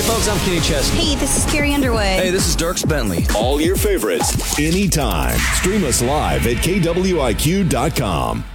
folks, I'm Kenny Chesney. Hey, this is Carrie Underwood. Hey, this is Dirks Bentley. All your favorites, anytime. Stream us live at KWIQ.com.